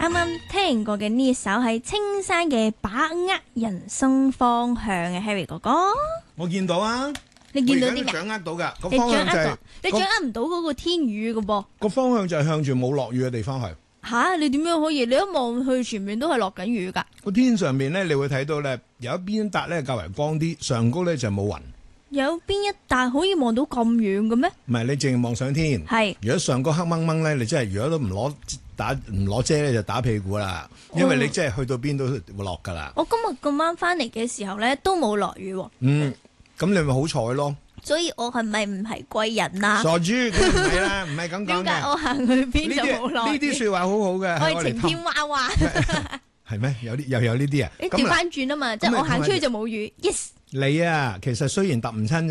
啱啱聽過嘅呢首係青山嘅把握人生方向嘅 Harry 哥哥， 我見到啊， 你見到啲咩？ 掌握到噶，個你方向就係你掌握唔到嗰個天宇嘅噃。 個方向就係向住冇落雨嘅地方去。 吓，你點樣可以？你一望去全面都係落緊雨噶。 個天上面咧，你會睇到咧，有一邊笪咧較為光啲，上高咧就冇雲。 有邊一笪可以望到咁遠嘅咩？ 唔係，你淨係望上天。 係。 如果上高黑掹掹咧，你真係如果都唔攞遮咧，就打屁股啦。因為你真係去到邊都會落噶啦。 我今日咁啱翻嚟嘅時候咧，都冇落雨。 嗯，咁你咪好彩咯。 所以我係咪唔係貴人啊？ 傻豬，佢唔係啦，唔係咁講嘅。 點解我行去邊就冇落雨？ 呢啲說話好好嘅。 我係晴天娃娃。 係咩？有啲又有呢啲啊？ 你調翻轉啊嘛，即係我行出去就冇雨。Yes。 你啊，其實雖然揼唔親。